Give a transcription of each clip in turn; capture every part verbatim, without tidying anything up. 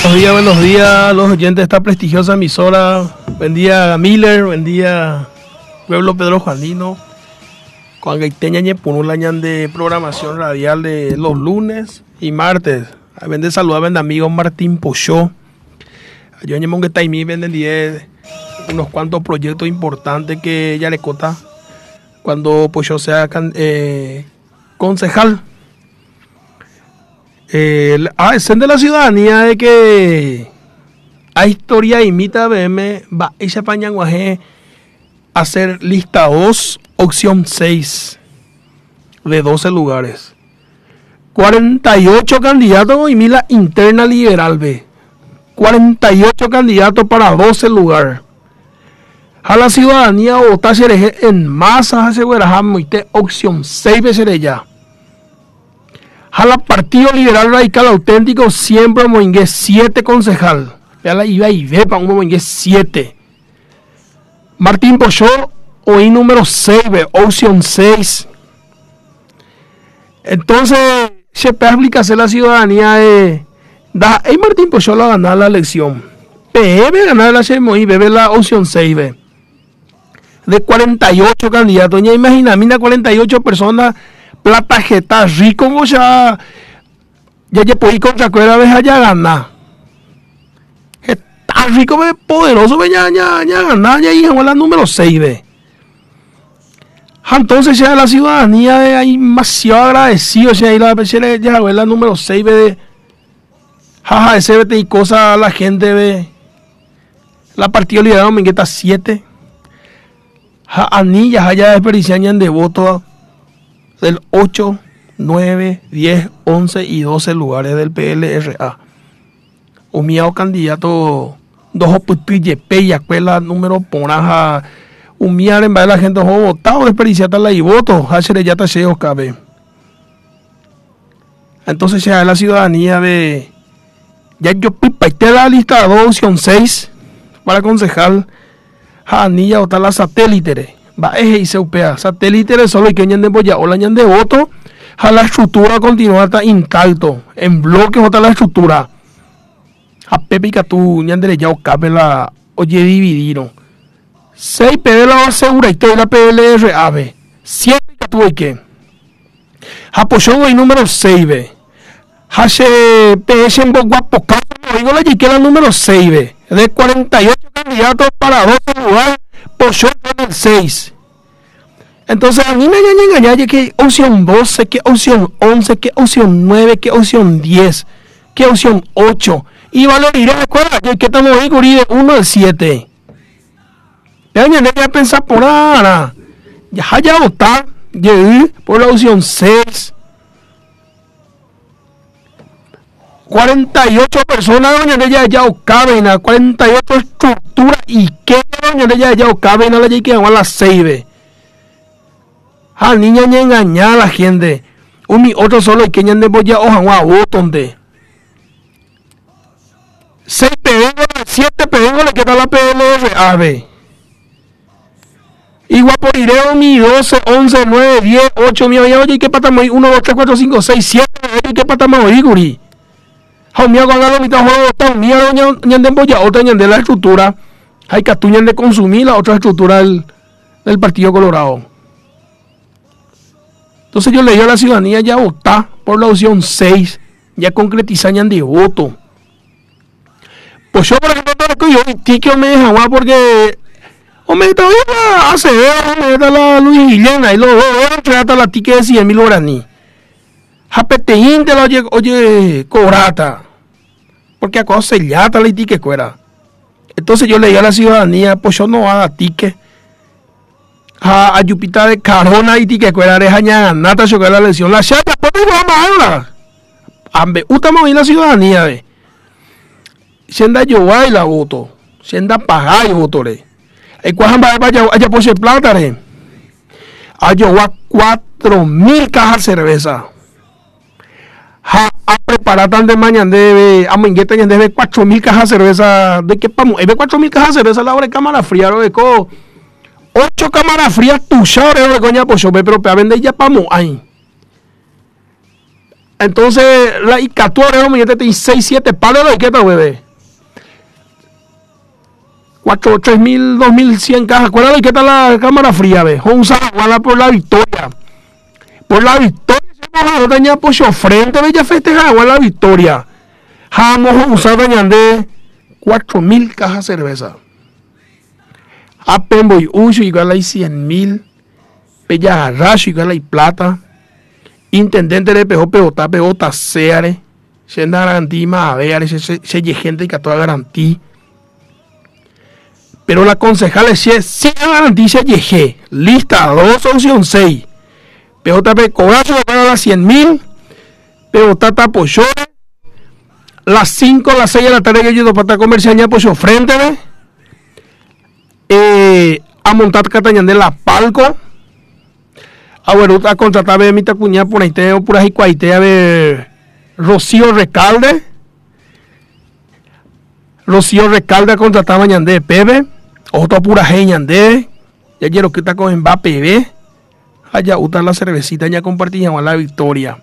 Buenos días, buenos días a los oyentes de esta prestigiosa emisora. Buen día Miller, buen día Pueblo Pedro Juanino. Con Gaiteña Ñepunulañan de programación radial de los lunes y martes. Vende saludar a mi amigo Martín Pochó. Yo ñemón que taimí venden diez unos cuantos proyectos importantes que ya le cota cuando Pochó sea eh, concejal. Eh, ah, es de la ciudadanía de que a historia imita B M va ella pañanguaje a hacer lista dos, opción seis de doce lugares. cuarenta y ocho candidatos y mila interna liberal B. cuarenta y ocho candidatos para doce lugares. A la ciudadanía vota en masa aseguramos opción seis veces ya. A la Partido Liberal Radical Auténtico siempre moingue siete concejal. Ya la iba y ve para un moingue siete. Martín Pochó, hoy número seis, opción seis. Entonces, se puede explicarse la ciudadanía de da, hey, Martín Pochó la ganar la elección. P M ganar la C M I, bebe la opción seis, ve. De cuarenta y ocho candidatos. Ya imagina, mina cuarenta y ocho personas. Plata jeta rico como ya ya ya puede ir contra cuera vez allá ganar. Está rico, ve, poderoso, ve, ya ya ya ganar, ya hijo la número seis, ve. Entonces ya la ciudadanía de ahí demasiado agradecido, ya ahí la ya la número seis, ve, de jaja ese vete y cosa a la gente, ve. La Partido Liberal Mingueta siete. Ja anillas allá desperdiciañan de voto del ocho, nueve, diez, once y doce lugares del P L R A. Un miado candidato, dos oputille, peya, cuela, número ponaja, un miado en vez de la gente, ojo, votado, desperdiciata la y voto, hacer ya te sea cabe. Entonces, ya la ciudadanía de. Ya yo pipa, y te la lista dos, opción seis, para concejal, anilla o tal la satélite. Va eje y se upea satélite solo y que ñan de boya o la ñan de voto a la estructura continúa está intacto en bloques otra la estructura a Pepe y Catú ñan de ya o cabe la oye dividido seis P D la asegura y toda la P L R A B siete y Catú y que apoyó el número seis B H P S en Boguapo digo la y que la número seis B de cuarenta y ocho candidatos para doce lugares Pochó en el seis. Entonces a mí me engañan que opción doce, que opción once, que opción nueve, que opción diez, que opción ocho. Y valoriré de escuela que estamos ahí con uno al siete. Ya no hay que pensar por ahora. Ya ya votar por la opción seis. cuarenta y ocho personas doña de ya ya o caben a cuarenta y ocho estructuras y que doña de ya ya o caben a la ya que van a las seis. Ah, niña ni engañar a la gente. Un mi otro solo y que ñan de boya o a voton de seis pedengos, siete pedengos le queda la P L R A B. Igual por ireo mi doce, once, nueve, diez, ocho mi oye y que patamos uno, dos, tres, cuatro, cinco, seis, siete y que patamos hoy guri. How mía con la mitad juego está mía ñan de boya otra ñan de la estructura. Hay que tuñan de consumir la otra estructura del, del Partido Colorado. Entonces yo leí a la ciudadanía ya votar por la opción seis, ya concretizan de voto. Pues yo por ejemplo yo tiqueo me deja más porque hombre todavía hace ver la Luis Guillena y luego trata la tique de cien mil guaraní. Japeteín te la oye, oye cobrata. Porque a cosa sellata la tique cuera. Entonces yo leí a la ciudadanía, pues yo no va a dar tique. A, a Yupita de Carona y tique cuera de jaña nata chocar la elección. La chata, pues no vamos ahora. Ambe, utamos la ciudadanía de. Sienda yo y la voto. Sienda pagar y votore. El cual va a allá por ser plata de. A yo cuatro mil cajas de cerveza. Ja, a preparar tan de mañana debe a mingueta y debe cuatro mil cajas de cerveza de que pamo debe cuatro mil cajas de cerveza la hora de cámara fría lo de co ocho cámaras frías tu chore de coña pues yo pero para vender ya pamo ahí Entonces, la I catorce, me tiene seis, siete palos de qué tal, bebé. cuatro, tres mil, dos mil cien cajas. ¿Cuál es la qué tal la cámara fría, ve? Onza, por la victoria. Por la victoria, no tenía pollo frente, ve, ya festeja la victoria. Vamos a usar de cuatro mil cajas de cerveza. Apen voy uso igual hay cien mil. Bella racho igual hay plata. Intendente de pejo peota peota seare. Se anda garantía más a ver, se se gente que a toda garantía. Pero la concejal es si garantía se llegué. Lista dos opción seis. Peota pe cobrazo para las cien mil. Peota tapollores. Las cinco, las seis de la tarde que yo para estar comerciando pues frente eh, a montar Catañán de la palco a ver a contratar a mi tacuña por ahí tengo por ahí cuaite a ver Rocío Recalde Rocío Recalde a contratar a de Pepe otra pura geña de ya quiero que está con Mbappé ve allá uta la cervecita ya compartíamos la victoria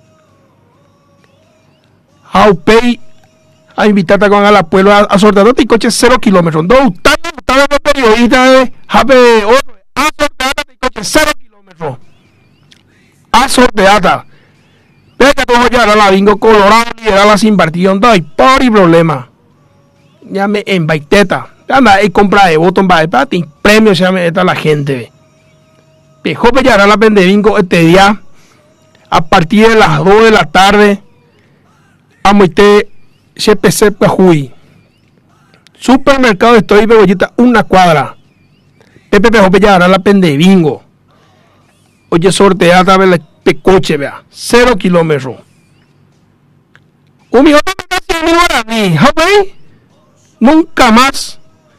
Aupey a invitarte con a la pueblo a, a sortear dos coches cero kilómetros. Dos tal periodista de Jape otro a sortear coches cero kilómetros. A sortear. Ve que tú ya la bingo colorado y era la sin partido no hay por y problema. Ya me en baiteta. Anda y compra de voto en baiteta y premio se llama esta la gente. Pejo ya era la vende bingo este día a partir de las dos de la tarde. Vamos a C P C Pejuy. Supermercado estoy Bebollita una cuadra. Pepe Pejo ya hará la pende bingo. Oye, sorteada a la pecoche, vea. Cero kilómetros. Un millón de cien mil guaraní. ¿Ok? Nunca más.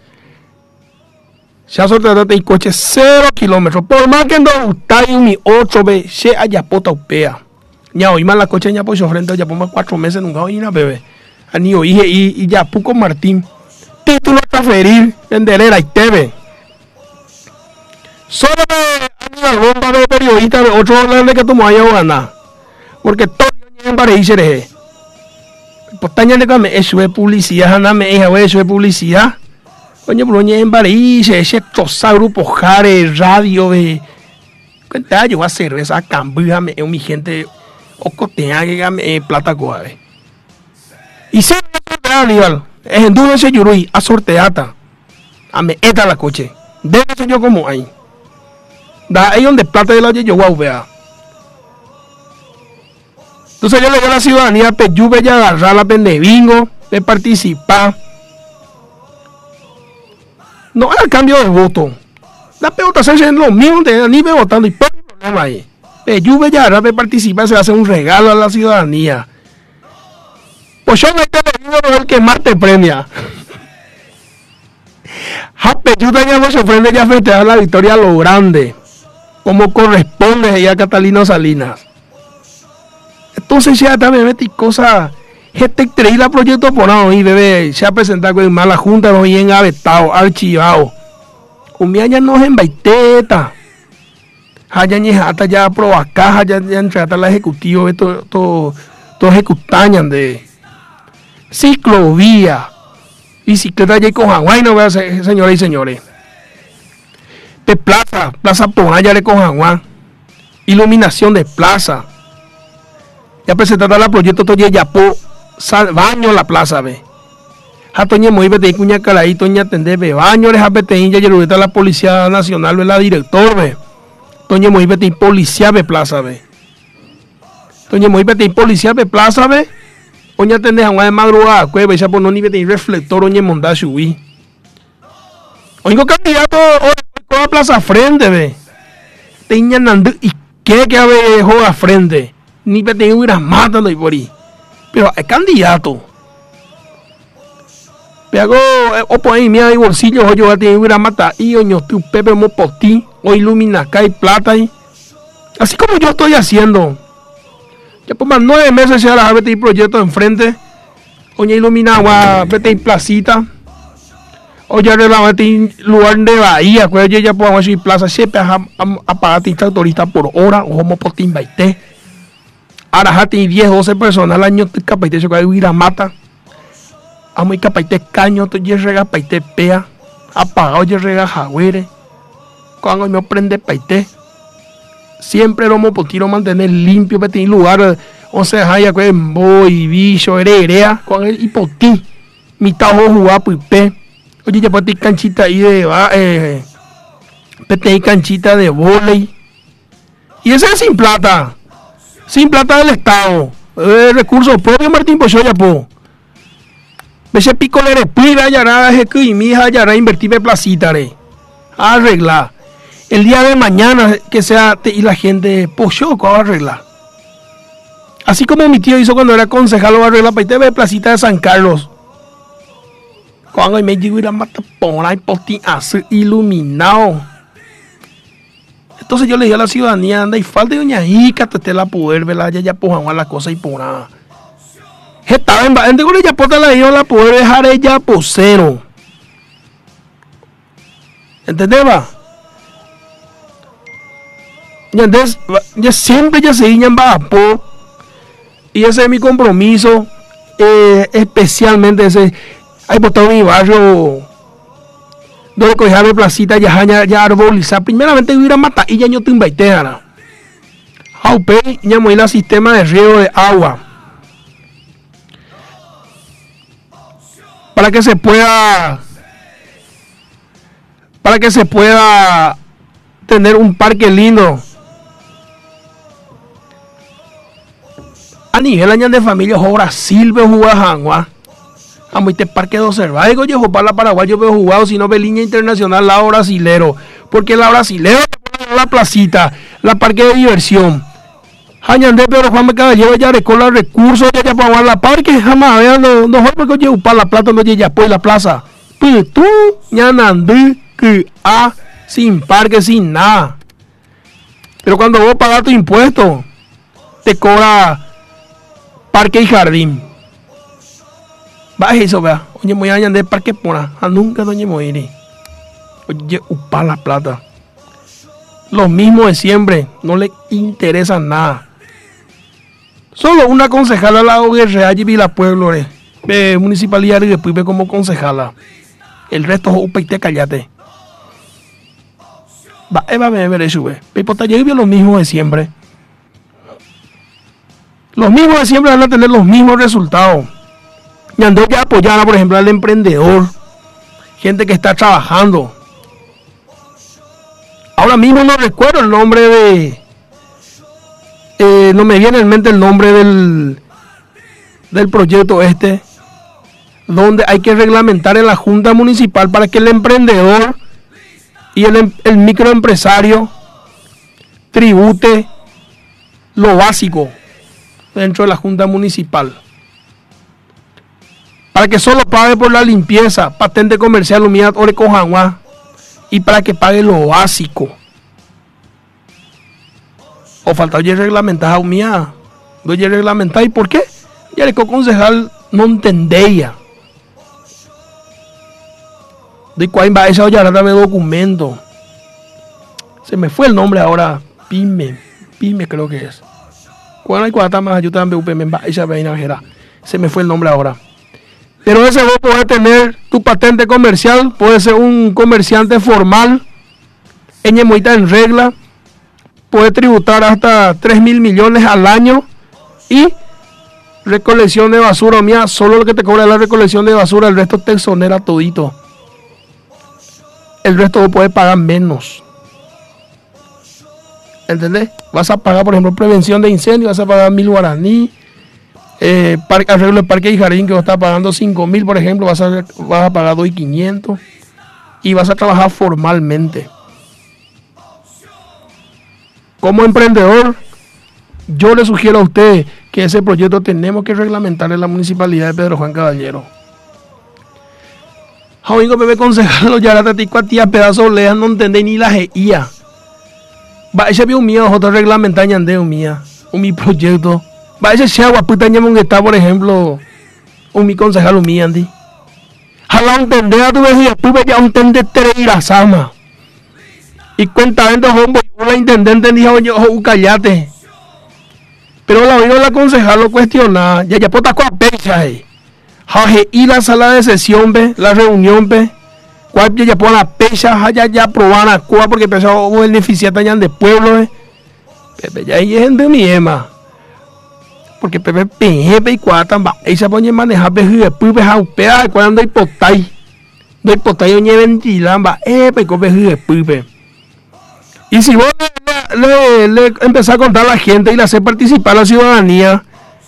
Se ha sorteado el coche cero kilómetros. Por más que no está y un otro ve. Se haya pota upea. Ya hoy más la coche ya por su frente. Ya por más cuatro meses nunca oí una bebé. Ani oí y, y ya Puco Martín. Título a transferir. Venderera y T V. Solo la bomba de periodista de otro orden que tomó allá ganar. Porque todo en Barahí se pues taña de que eso es publicidad, nada me es eso es publicidad. Coño, pero en Barahí se ese tosa grupo Jare, radio de cuenta yo voy a cerveza cambia me mi gente o cotea que plata coave. Y se Aníbal, es en duro ese yurui a sorteata. A me eta la coche. Debe yo como ahí. Da ahí donde plata de la yo wow vea. Entonces yo le doy a la ciudadanía Peyube ya agarrar la pendebingo de participar. No hay cambio de voto. La pelota se hace lo mismo de ni votando y por el problema ahí. Peyube ya agarrar de participar se hace un regalo a la ciudadanía. Pues yo me tengo el que más te premia. Peyube ya no se ofrende ya festejar la victoria a lo grande. Como corresponde allá a Catalino Salinas. Entonces ya también metí cosas. Gente creí la proyecto por ahí, bebé. Se ha presentado con mala junta, no bien avetado, archivado. Un día ya no es en baiteta. Allá en hasta ya aproba caja, ya entrega la ejecutiva, todo, todo, todo ejecutañan de ciclovía, bicicleta ya con Hawái, no veas, señores y señores. De plaza, plaza Ponaya de Cojaguán, iluminación de plaza. Ya presentada la proyecto Toye Yapó, baño la plaza, ve. Jatoñe muy vete cuña caraí, toña tende ve baño les apeteín ya yerubeta la Policía Nacional, ve la director, ve. Toñe muy vete policía ve plaza, ve. Toñe muy vete policía ve plaza, ve. Oña tende a de madrugada, cueva, ya por no ni vete reflector, oñe monda subí. Oigo candidato con la plaza frente, ve. Teña nando y qué que ave joda frente. Ni vete hubiera matando y por ahí. Pero el candidato. Pero o por ahí mira hay bolsillos yo te hubiera matado y oño tu pepe mo por ti o ilumina cae plata y así como yo estoy haciendo. Ya por más nueve meses se hará vete proyecto enfrente. Oña iluminaba vete y placita. O ya de la vete lugar de bahía, pues yo ya puedo decir plaza siempre a pagar turista por hora o como por ti baité. Arajati diez, doce personas al año te capaite se cae huira mata. Amo y capaite caño, te llega paite pea. Apagado llega jagüere. Cuando me prende paite. Siempre lo potiro mantener limpio, para tener lugar. O sea, haya que boy, bicho, herea, con el hipotí. Mitad ojo jugar, pues, oye, ya puede tener canchita ahí de. Eh, tener canchita de volei. Y ese es sin plata. Sin plata del Estado. Eh, recursos propios, Martín Pochoya, po. Ese pico le respira, ya nada, es que mi hija ya invertirme placita, re. Arreglar. El día de mañana que sea y la gente Pochoco va a arreglar. Así como mi tío hizo cuando era concejal, va a arreglar para irte placita de San Carlos. Cuando me digo ir a matapona y potín así iluminado. Entonces yo le dije a la ciudadanía, anda y falta de doña Ica, te la poder, ¿verdad? Ya ya pojan la cosa y por nada. Estaba en gente con ella pota la iba la poder dejar ella posero. ¿Entendés, va? Ya, entonces, ya siempre ya se guiñan bajo. Y ese es mi compromiso. Eh, especialmente ese. Hay botado en mi barrio. Donde coger de placita ya ya ya arbolizar. Primeramente voy a matar y ya no te invité a Aupe, ya me el sistema de riego de agua. Para que se pueda. Para que se pueda tener un parque lindo. A nivel año de familia, obra Silvio Jugajangua. A muy te parque de observar. Digo yo, para la Paraguay, yo veo jugado, si no ve línea internacional, la brasilero. Porque la brasilero la placita, la parque de diversión. Jañandé, pero Juan Caballero ya recola recursos, ya ya para la parque, jamás vean, no, no, porque yo para la plata, no ya pues la plaza. Pues tú, ñanandé, que a, sin parque, sin nada. Pero cuando vos pagas tu impuesto, te cobra parque y jardín. Va eso, vea. Oye, voy a añadir parque por a nunca doña moiri. Oye, upa la plata. Los mismos de siempre, no le interesa nada. Solo una concejala a la O G R allí vi la pueblo, eh, municipalidad y después ve como concejala. El resto, upa y te callate. Va, Eva me ver eso, ve. Pero yo vi los mismos de siempre. Los mismos de siempre van a tener los mismos resultados. Y ando que apoyar, por ejemplo, al emprendedor, gente que está trabajando. Ahora mismo no recuerdo el nombre de, eh, no me viene en mente el nombre del, del proyecto este, donde hay que reglamentar en la Junta Municipal para que el emprendedor y el, el microempresario tribute lo básico dentro de la Junta Municipal. Para que solo pague por la limpieza, patente comercial, humedad, orecojanguá, y para que pague lo básico. O falta oye reglamentar a humedad. Oye reglamentar, ¿y por qué? Ya el concejal no entendía. De cuál va esa olla de documento. Se me fue el nombre ahora. Pime, Pime creo que es. Cuando hay cuatro más ayuda en B U P M, esa vaina se me fue el nombre ahora. Pero ese vos podés tener tu patente comercial, puede ser un comerciante formal, en Yemoita en regla, puede tributar hasta tres mil millones al año y recolección de basura, mía, solo lo que te cobra es la recolección de basura, el resto te exonera todito. El resto vos podés pagar menos. ¿Entendés? Vas a pagar, por ejemplo, prevención de incendios, vas a pagar mil guaraní. Eh, parque, arreglo de parque y jardín que vos estás pagando cinco mil, por ejemplo, vas a, vas a pagar dos mil quinientos y vas a trabajar formalmente. Como emprendedor, yo le sugiero a usted que ese proyecto tenemos que reglamentar en la municipalidad de Pedro Juan Caballero. Jovingo bebé concejal, ya la tatico a tía pedazo leas, no entendé ni la G I A. Va, ese vio un mío, otro reglamentar ñande un mía, un mi proyecto. Va ese sea guaputa ñamón que está, por ejemplo, un mi concejal un mía, andi. Jala un tende a tu vez y después ya un tende tereira sama. Y cuenta dentro hombre, la intendente dijo, yo, callate. Pero la oído la concejal lo cuestiona, ya ya pota con pecha, eh. Jaje, y la sala de sesión, ve, la reunión, ve. Cuál ya ya pon la pecha, ya ya proban a cuá, porque pensaba beneficiar allá de pueblo, eh. Pepe, ya ahí es de mi ema. Porque Pepe, pepe y cuatan, va, ella pone manejar, ve, y después, ve, jaupea, cuando hay potay. No hay potay, oye, ventilan, va, eh, pe, ve, y después, ve. Y si vos le, le, le empezás a contar a la gente y le haces participar a la ciudadanía,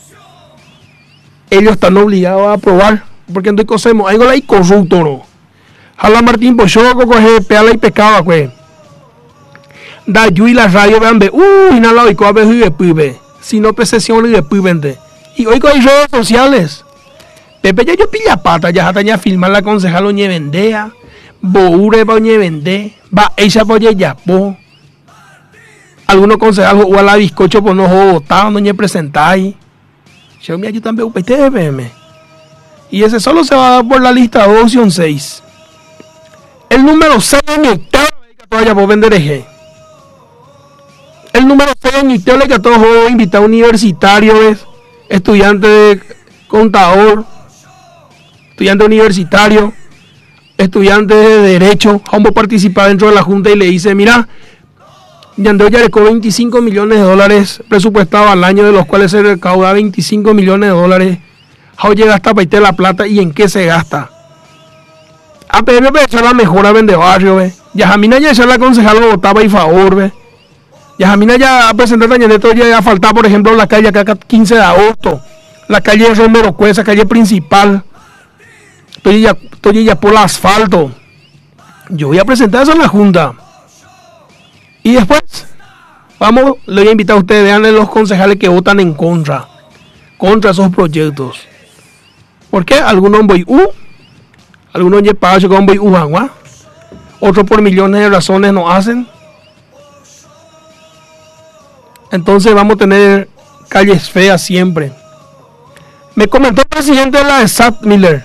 ellos están obligados a aprobar, porque no hay cosas, hay algo corrupto, ¿no? Jala Martín Pochoco, coge, peala y pecaba, pues. Da yo y la radio, vean, ve, uy, nada, hoy coge, y después, ve. Si no, pues sesión y después, vende. Y hoy con redes sociales. Pepe ya yo pilla pata, ya hasta ya filmar la concejal oñe vendea, boure pa oñe vende, va ella pa oñe yapo. Algunos concejales o a la bizcocho por no votar, no oñe presentáis. Yo me ayudan a P M. Y ese solo se va a dar por la lista dos opción seis. El número seis en octavo que todavía por vender eje. El número seis en octavo que a todos invitado universitario es estudiante de contador, estudiante universitario, estudiante de derecho, vamos a participar dentro de la junta y le dice, mira, Yandeo ya recó veinticinco millones de dólares presupuestados al año, de los cuales se recauda veinticinco millones de dólares. ¿Cómo llega hasta Paité la plata y en qué se gasta? A P M para echar la mejora vende barrio, ve. Yajamina ya echar la concejal votaba y favor, ve. Yajamina ya presentar Tañaneto ya a faltar, por ejemplo, la calle acá quince de agosto, la calle Romero Cuesa, calle principal. Estoy ya, estoy ya por el asfalto. Yo voy a presentar eso en la junta. Y después, vamos, le voy a invitar a ustedes, vean los concejales que votan en contra, contra esos proyectos. ¿Por qué? Algunos voy U, algunos ya pagan con voy U, otros por millones de razones no hacen. Entonces vamos a tener calles feas siempre. Me comentó el presidente de la E S A T, Miller,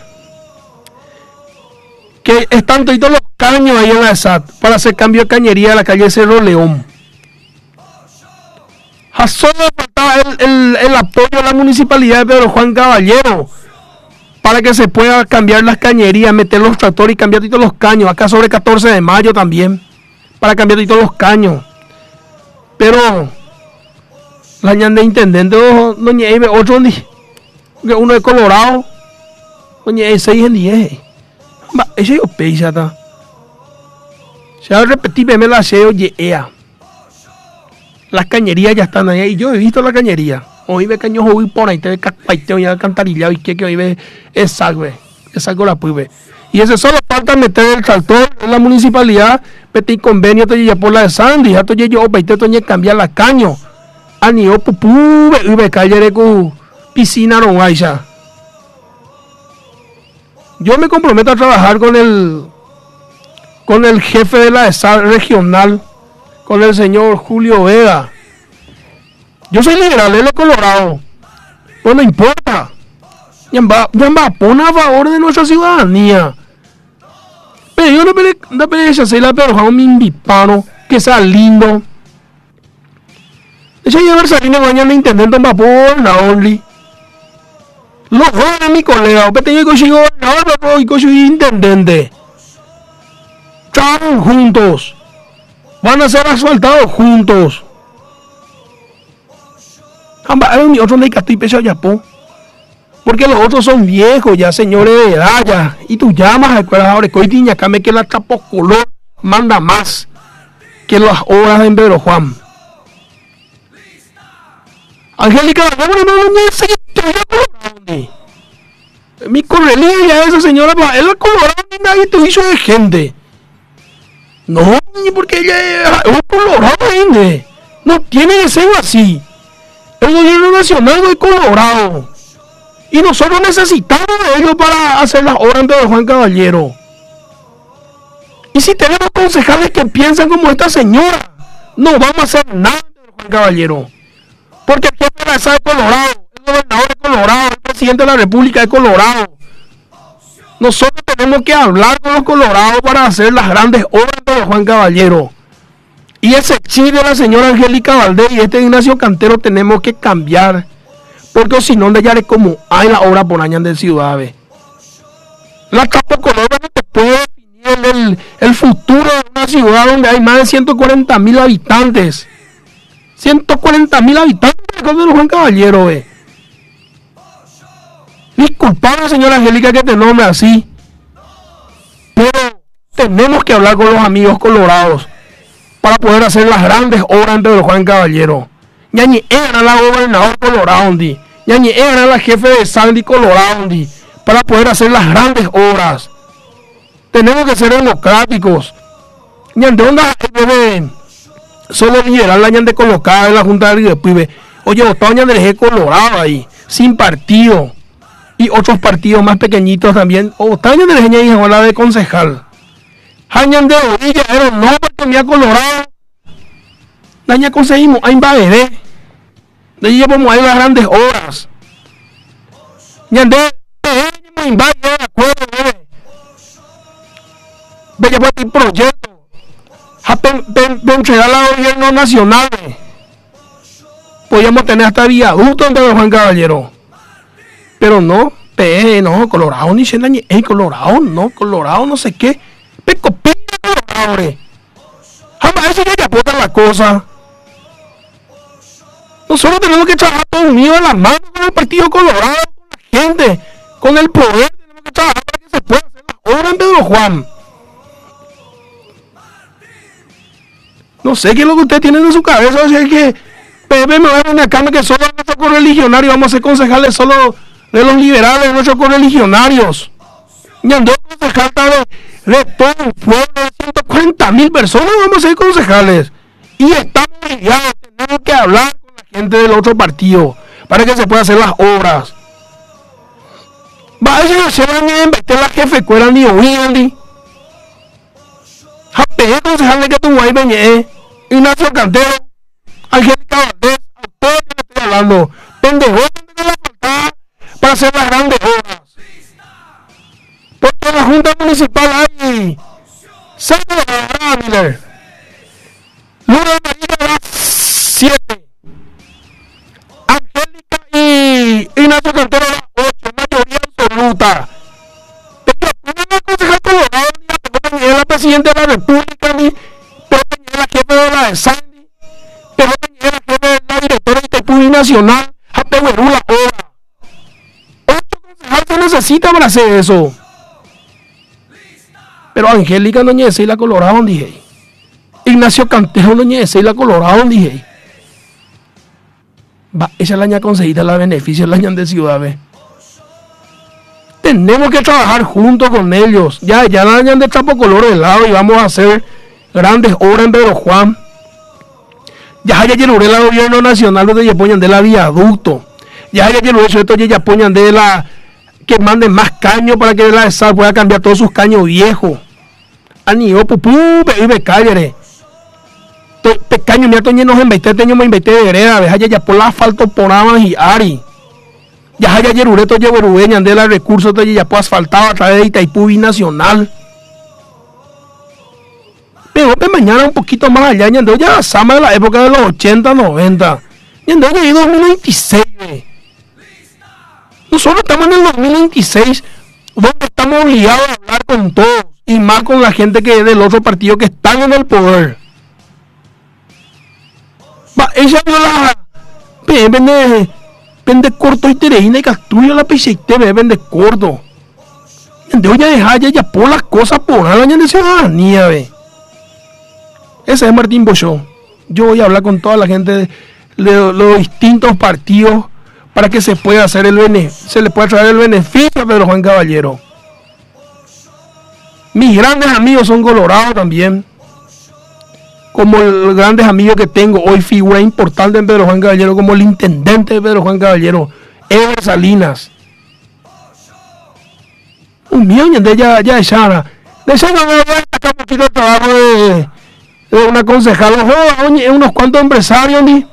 que están todos los caños ahí en la E S A T para hacer cambio de cañería a la calle Cerro León. A solo faltaba el, el, el apoyo de la municipalidad de Pedro Juan Caballero para que se pueda cambiar las cañerías, meter los tractores y cambiar todos los caños. Acá sobre catorce de mayo también, para cambiar todos los caños. Pero la ñanda de intendente, doña Eve, otro, uno de Colorado, doña Eve seis en diez. Ese yo pesa está. Se va a repetir, me la sé, oye, ea. Las cañerías ya están ahí. Y yo he visto la cañería. Hoy ve caños hoy por ahí, te ve capaiteo y alcantarillado y que que hoy ve es salve. Es algo la puve. Y ese solo falta meter el tractor en la municipalidad, pedir convenio, te ya por la de Sandy, ya te yo peite te cambiar la caño. Ani o pupu, y ve calle con piscina no hay ya. Yo me comprometo a trabajar con el con el jefe de la E S A regional, con el señor Julio Vega. Yo soy liberal, él es colorado. Pues no importa. Ya va, ya va, pon a favor de nuestra ciudadanía. Pero yo no puedo no hacer la pero un invipano que sea lindo. Ese llevar salir mañana intendente va por la only. Los jóvenes, mi colega, pero tengo que ser gobernador y que soy intendente. Trabajan juntos. Van a ser asfaltados juntos. Hay otros de Castillo y Pecho Yapó. Porque los otros son viejos, ya señores de edad, ya. Y tú llamas a escuelas ahora, que tiña, que que la trapo color manda más que las obras de Pedro Juan. Angélica, no, no, no, no, mi correlilla esa señora, él es colorado y nadie te hizo de gente. No, porque ella es colorado, gente. No tiene que ser así. El gobierno nacional no es colorado. Y nosotros necesitamos de ellos para hacer las obras de Juan Caballero. Y si tenemos concejales que piensan como esta señora, no vamos a hacer nada de Juan Caballero. Porque el jefe de la E S A es colorado, el gobernador es colorado, el presidente de la República es colorado. Nosotros tenemos que hablar con los colorados para hacer las grandes obras de Juan Caballero. Y ese chip de la señora Angélica Valdés y este Ignacio Cantero tenemos que cambiar. Porque si no, ya es como hay la obra por año de ciudad. ¿Ve? La Chapocolora no te puede definir el, el futuro de una ciudad donde hay más de ciento cuarenta mil habitantes. ciento cuarenta mil habitantes de los Juan Caballero. ¿Ve? Disculpame, señora Angélica, que te nombre así. Pero tenemos que hablar con los amigos colorados para poder hacer las grandes obras en Pedro Juan Caballero. Ñañi era la gobernador colorado, Ñañi era la jefe de Sandy colorado, para poder hacer las grandes obras. Tenemos que ser democráticos. Ñande onda debe solo liberal la ñande colocada en la Junta de Pibe. Oye, votado ñande dejé colorado ahí, sin partido. Y otros partidos más pequeñitos también. O votado ñande dejé ñañi la de concejal. Hañan de orilla, era no porque me ha colorado. Daña conseguimos, ahí va bebé. De ahí llevamos ahí las grandes obras. Ñande, me invade de acuerdo, bebé. Ve, ya fue el proyecto. De entregar al gobierno nacional. Podríamos tener hasta viaducto en Pedro Juan Caballero. Pero no, pe, no, Colorado ni se dañe. Ey, Colorado, no, Colorado, no sé qué. Peco, pina, Colorado. Jamás eso ya aporta la cosa. Nosotros tenemos que trabajar todos unidos en las manos con el Partido Colorado, con la gente, con el poder. Tenemos que trabajar para que se pueda hacer las obras en Pedro Juan. No sé qué es lo que ustedes tienen en su cabeza. O sea, es que Pepe me va a poner acá que solo nuestros correligionarios vamos a ser concejales solo de los liberales, de nuestros correligionarios. Y andó concejal de, de todo un pueblo de ciento cuarenta mil personas, vamos a ser concejales. Y estamos ligados, tenemos que hablar con la gente del otro partido para que se puedan hacer las obras. Va a decir, se van a invertir la jefe cuela ni oían. Jape, concejal de que tu guay veñe, Ignacio Cantero, Angélica Valdés, a ustedes que le estoy hablando, pendejo, tengo la faltada para hacer las grandes obras. Porque en la Junta Municipal hay seis colaboradores, Miller. Luna María da siete. Angélica y Ignacio Cantero da ocho, mayoría absoluta. Pero no me aconseja Colorado, ni a la presidenta de la República, ni pero tenía la jefe de la de Sandy, pero tenía la jefe de la directora de Itaipubi Nacional, a Pehuerú la obra. Ocho concejales se necesitan para hacer eso. Pero Angélica no ñece y la Colorado, dije. Ignacio Cantero no ñece y la Colorado, dije. Va, esa es la ña conseguida, la beneficio, la ña de ciudad, ve. Tenemos que trabajar juntos con ellos. Ya, ya la ña de Chapocolor de lado y vamos a hacer grandes obras en Pedro Juan. Ya ya llegó el gobierno nacional donde ya ponen de la viaducto. Ya ya llegó eso, esto ya ponen de la que manden más caños para que la sal pueda cambiar todos sus caños viejos. Anio pupú, y me cállere. Pecaño, mira, toñe nos invité, teño me invité de vereda, deja ya por la asfalto por Amas y Ari. Ya ya yerure, toñe verueña, de la recursos, toñe ya por asfaltado a través de Itaipubi Nacional. Pero pues, mañana un poquito más allá, ya ya Sama de la época de los ochenta, noventa. Ya ya en dos mil veintiséis, ve. Nosotros estamos en el dos mil veintiséis, donde estamos obligados a hablar con todos, y más con la gente que es del otro partido que están en el poder. Va, ella vio la... Vende, vende corto y tereína y castruya la pecheite, vende corto. De hoy ya dejar ya, ya por las cosas por la de ciudadanía, ve. Ese es Martín Bochó. Yo voy a hablar con toda la gente de, de los distintos partidos para que se pueda hacer el beneficio, se le pueda traer el beneficio a Pedro Juan Caballero. Mis grandes amigos son colorados también, como los grandes amigos que tengo hoy, figura importante en Pedro Juan Caballero, como el intendente de Pedro Juan Caballero, Ever Salinas. Un millón de ella ya echara. De esa no voy a destacar un poquito el trabajo de, de una concejal, unos cuantos empresarios, ¿ni?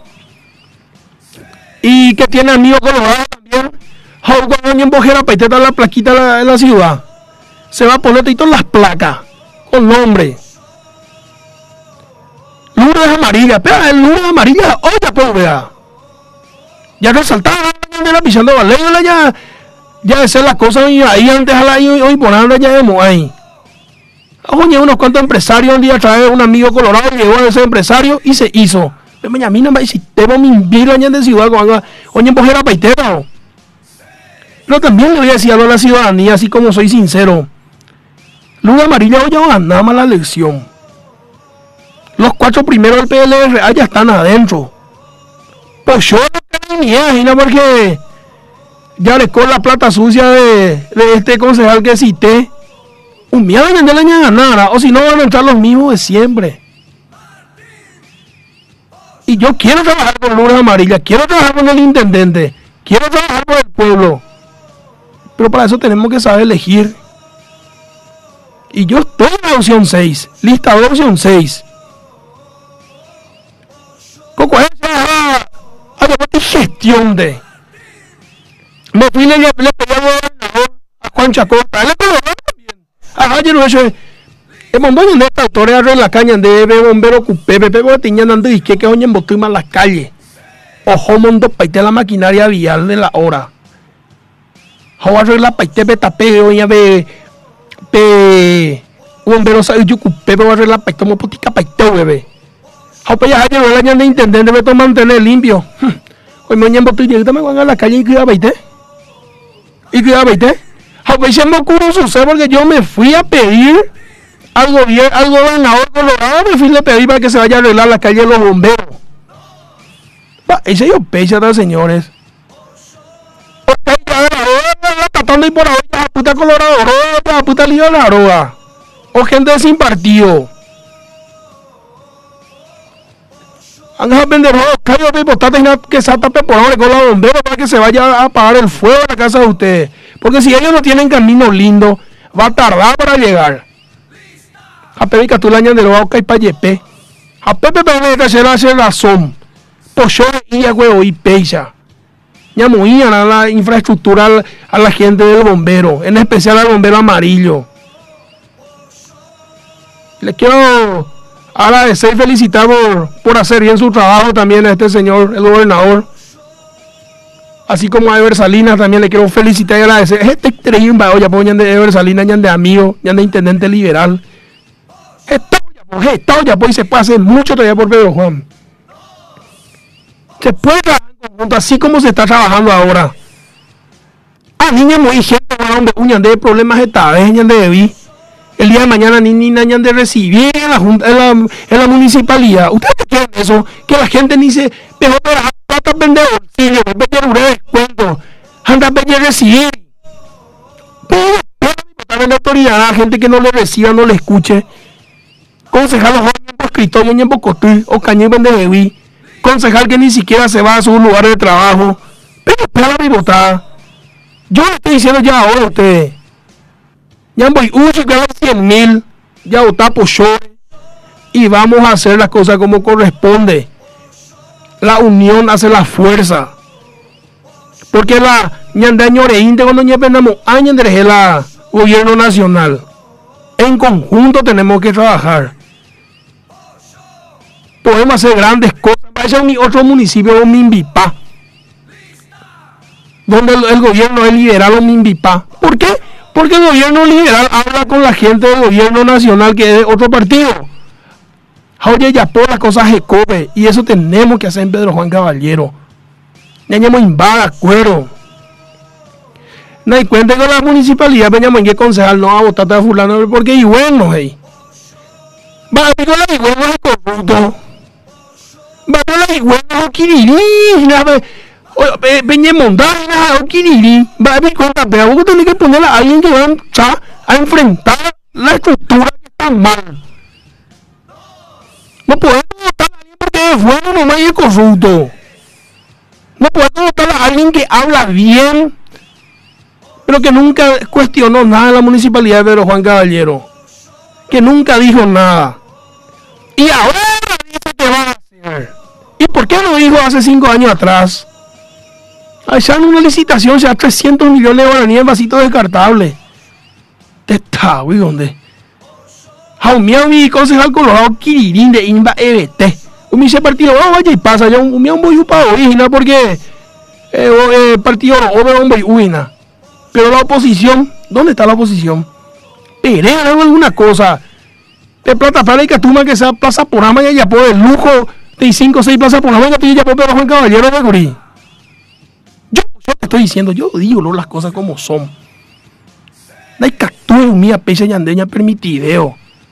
Y que tiene amigos colorados también. Cuando en Bojera Paiteta la plaquita en la, la ciudad, se va a poner todas las placas con nombre. Luz Lourdes amarilla, pero el Lourdes amarilla, oye, pues vea. Ya resaltaba, ya pisando Valera, ya, ya de ser las cosas y ahí antes a la hoy, hoy por ahora ya vemos ahí. Oye, unos cuantos empresarios un día trae un amigo colorado, llegó a ese empresario y se hizo. Pero me llamina, me dice, te voy a minvir años de ciudad, oye, pues era paitero. Pero también le voy a decir algo a la ciudadanía, así como soy sincero. Luz amarilla hoy ya nada más la elección. Los cuatro primeros del P L R A ya están adentro. Pues yo no ni imagino porque ya le con la plata sucia de, de este concejal que cité. Un miedo de la ganara, o si no van a entrar los mismos de siempre. Y yo quiero trabajar con Lourdes Amarilla, quiero trabajar con el intendente, quiero trabajar con el pueblo. Pero para eso tenemos que saber elegir. Y yo estoy en la opción seis, lista dos, opción seis. Coco, esa a gestión de. Me fui y le, le pedí al gobernador, a Juan Chacota, le pedí también. A ayer lo he hecho. El montón de esta autoridad de la caña de bombero cupé, pepe, botiñan ando y que que oyen botuima en las calles. Ojo, mondo paite la maquinaria vial de la hora. Ahora arregla paite betape, oye, be. Pe. Bombero sabe yo cupé, pero arregla paite como putica paite, bebé. Ahora ya ayer el año de intendente me toma mantener limpio. Hoy me oyen botuña, yo me voy a la calle y cuida paite. Y cuida paite. Ahora se me ocurrió suceder porque yo me fui a pedir. Al gobierno, al gobernador colorado me fui a pedir para que se vaya a arreglar la calle de los bomberos. Va, ese yo pecha, señores. Porque ya la tratando y por ahora ya puta colorado, ya puta lío de la roba. O gente sin partido. Han dejado vender callos de botatas que salta por ahora con los bomberos para que se vaya a apagar el fuego de la casa de ustedes. Porque si ellos no tienen caminos lindos, va a tardar para llegar. A Pepe Catulaña de los y Payepe. A Pepe Pepe de hacer hacer razón. Pues yo y a huevo y pecha. Ya movían a la infraestructura a la gente del bombero, en especial al bombero amarillo. Le quiero agradecer y felicitar por, por hacer bien su trabajo también a este señor, el gobernador. Así como a Ever Salinas también le quiero felicitar y agradecer. Este increíble, oye, pues ya de Ever Salinas, ya de amigo, ya de intendente liberal. Está ya, pues, está ya, pues, y se puede hacer mucho todavía por Pedro Juan. Se puede trabajar en conjunto, así como se está trabajando ahora. A niñas muy gente, donde uñan de problemas esta vez, de debí. El día de mañana ni ni nañan de recibir en la, junta, en la, en la municipalidad. ¿Ustedes qué quieren eso? Que la gente ni se mejor de las plata vende bolsillo, vende un descuento, anda a vender recibir. Pero, pero la autoridad, a gente que no le reciba, no le escuche. Concejal los jóvenes por escritorio en Bocotí o Cañón de Bebi. Concejal que ni siquiera se va a su lugar de trabajo. Pero espera mi votada. Yo le estoy diciendo ya ahora a ustedes. Ya voy uso que cien mil. Ya votar por show. Y vamos a hacer las cosas como corresponde. La unión hace la fuerza. Porque la ñandaño reínte cuando ya pendamos años de la gobierno nacional. En conjunto tenemos que trabajar. Podemos hacer grandes cosas. Vaya a mi otro municipio, Mimbipá, donde el, el gobierno es liberal o Mimbipá. ¿Por qué? Porque el gobierno liberal habla con la gente del gobierno nacional que es de otro partido. Oye, ya por las cosas se come. Y eso tenemos que hacer en Pedro Juan Caballero. Tenemos invada, acuerdo. No hay cuenta con la municipalidad, veníamos en qué concejal no va a votar a fulano, porque es bueno, hey. Va a ver la igual es corrupto. Va a ver la igual es Kirirí. Venía montaña o Kirirí. Va a ver cuenta, pero vos tenés que poner a alguien que va a, a enfrentar la estructura que está mal. No podemos votar a alguien porque es bueno nomás y es corrupto. No podemos votar a alguien que habla bien, pero que nunca cuestionó nada en la municipalidad de Pedro Juan Caballero. Que nunca dijo nada. Y ahora dice que va a hacer. ¿Y por qué no dijo hace cinco años atrás? Allá en una licitación se da trescientos millones de guaraníes en vasitos descartables. Está, güey, ¿dónde? Jaumía mi concejal colorado Kirirín de Inba E B T. Un mi partido, oh, vaya y pasa, yo un mi un boy para original porque eh, eh, partido o un boy uina. Pero la oposición, ¿dónde está la oposición? Perea alguna cosa. De plata para y catuma que sea plaza por ama y ya por el lujo de cinco o seis plazas por ama y ya por Juan Caballero de Gurí. Yo, yo te estoy diciendo, yo digo ¿no? las cosas como son. No hay captura mía pecha yandeña permitideo.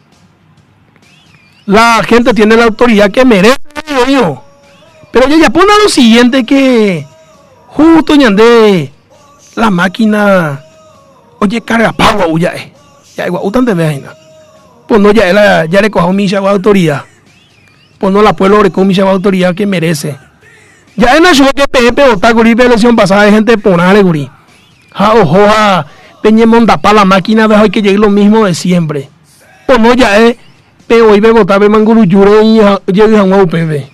La gente tiene la autoridad que merece, yo. Pero ya ya pone lo siguiente que justo ñandé la máquina oye carga pago ya eh. Ya igual utan de veina. Pues no ya la ya le cojo mi chava autoridad. Pues no la pueblo le con mi chava autoridad que merece. Ya en la show que P P vota gurí de elección pasada de gente ponale gurí. Ja ojo a peñe monda pa la máquina de hoy que llegue lo mismo de siempre. Pues no ya es pero hoy me votaba Manguruyuro y llega a un U P B.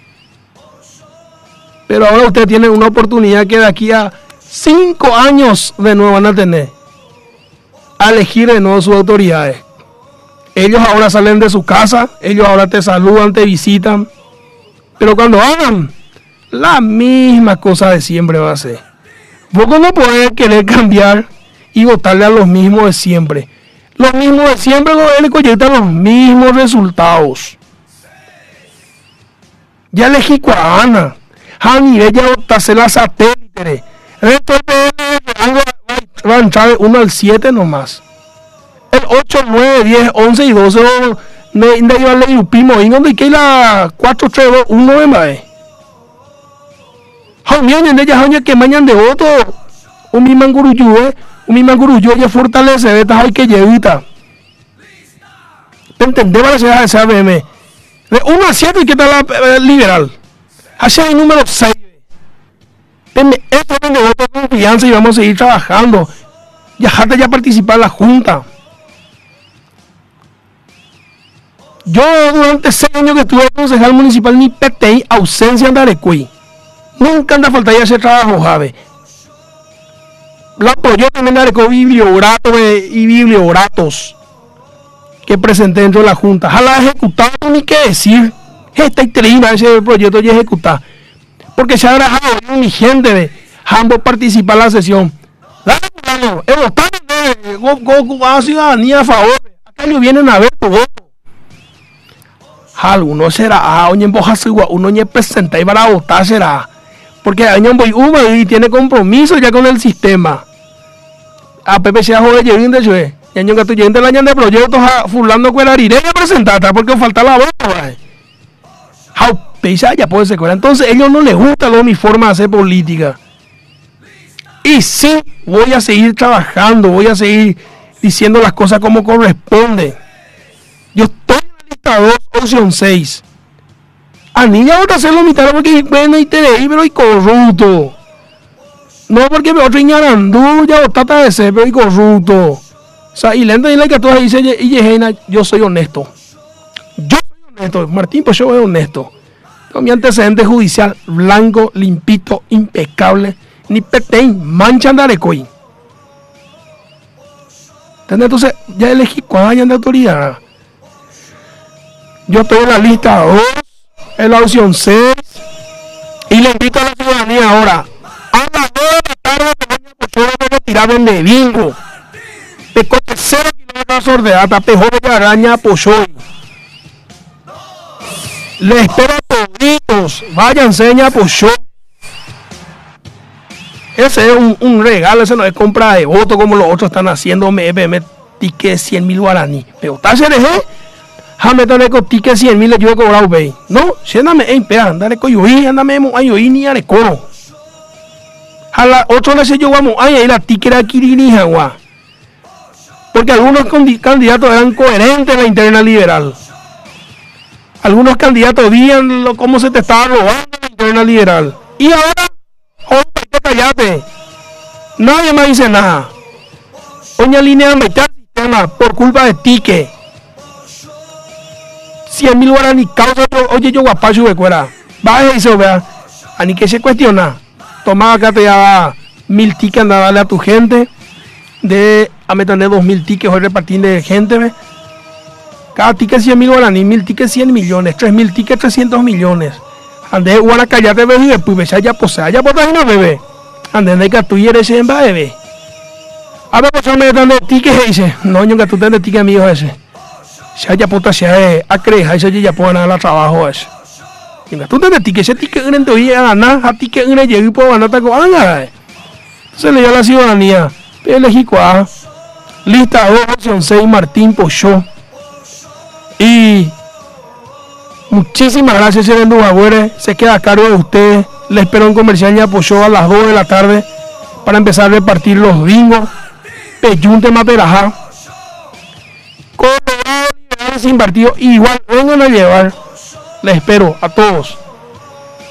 Pero ahora usted tiene una oportunidad que de aquí a cinco años de nuevo van a tener a elegir de nuevo sus autoridades. Ellos ahora salen de su casa, ellos ahora te saludan, te visitan, pero cuando hagan la misma cosa de siempre va a ser. Vos no podés querer cambiar y votarle a los mismos de siempre. Los mismos de siempre le proyectan los mismos resultados. Ya elegí Cuarana, a nivel ya votarse la satélite. Resto del P N va a entrar de uno al siete nomás. El ocho, nueve, diez, once y doce no iba a leer un primo y donde hay la cuatro, tres, dos, uno de más. Jaunian de ellas que mañana de voto un mi manguruyue, un mi manguruyue ya fortalece de hay que llevita. ¿Te entendés para hacer esa B M? De uno a siete y que está la eh, liberal. Hacia el número seis. Esto es de voto de confianza y vamos a seguir trabajando. Ya hasta ya participar en la junta. Yo durante seis años que estuve concejal municipal ni P T I ausencia en Arecuí. Nunca anda falta ya hacer trabajo, Jave. La apoyó también Arecuí biblioratos y biblioratos que presenté dentro de la junta. Jala ejecutado ni qué decir. Está increíble ese proyecto ya ejecutado. Porque se ha agradado mi gente de ambos participar en la sesión. Dale, hermano, el votar de a ciudadanía a favor. Acá ellos vienen a ver tu voto. Alguno será, ah, oye, en Bojasigua, uno ni presenta y para votar será. Porque año voy uno y tiene compromiso ya con el sistema. A Pepe se ha jodido llegar de hecho, y año que tú llegas del año de proyectos a fulano con la iré a presentar, porque falta la voto, eh. Pesa ya puede ser cuera. Entonces, a ellos no les gusta lo mi forma de hacer política. Y sí, voy a seguir trabajando, voy a seguir diciendo las cosas como corresponde. Yo estoy en la lista dos, opción seis. A mí ya voy a hacerlo mitad porque bueno y te leí, pero y corrupto. No porque me otro ñarandú, ya votata de ser, pero y corrupto. O sea, y lento y la que tú dices, y Yejena, yo soy honesto. Yo soy honesto, Martín, pues yo soy honesto. Con mi antecedente judicial blanco, limpito, impecable, ni petén, mancha de Arecoy. Entonces, ya elegí cuál hayan de autoridad. Yo estoy en la lista dos, en la opción seis, y le invito a la ciudadanía ahora. A las nueve de la tarde, te voy a poner a retirar de bingo. De coche cero kilómetros sordeata, pejo de araña, pochoy. Les espero a toditos, váyanse a Pocho. Ese es un, un regalo, ese no es compra de voto como los otros están haciendo. Me me tique cien mil guaraní. Pero está se dejé. Jame tane con tique cien mil yo he cobrado ve. No, siéndame en pea, andale con yo y andame mo ayo y ni are coro. A la otro le sé yo vamos ay ahí la tique era kirini agua. Porque algunos candidatos eran coherentes en la interna liberal. Algunos candidatos veían lo, cómo se te estaba robando la interna liberal. Y ahora, oh, cállate. Nadie más dice nada. Oña línea de meter el sistema por culpa de tique. cien mil guaraní causa, oye, yo guapacho de cuera. Baje y se vea. A ni que se cuestiona. Toma acá te da mil tickets, anda a darle a tu gente. De a meterle dos mil tickets hoy repartir de gente, ¿ve? Cada ticket cien mil guaraní, mil tickets cien millones, tres mil tickets trescientos millones. Ande guara callate bebé, después ya ya posea, ya potagina bebé. Ande de que tú eres en bebé. A ver, pues me dan de tickets dice, no, yo que tú tenés tickets míos ese. Ya ya puta se a creer, ese ya pueden dar trabajo ese. Venga, tú tenés tickets, ese ticket en tu vida ganar, a ticket en el llego y puedo ganar taco, anga. Se le dio la ciudadanía, elegí cuá. Lista dos, opción seis, Martín Pochó. Y muchísimas gracias, señor Dubagüere. Se queda a cargo de ustedes. Le espero en Comercial Ya Pochó a las dos de la tarde para empezar a repartir los bingos. Peyunte Materajá. Colorado Liberal sin partido. Igual vengan a llevar. Les espero a todos.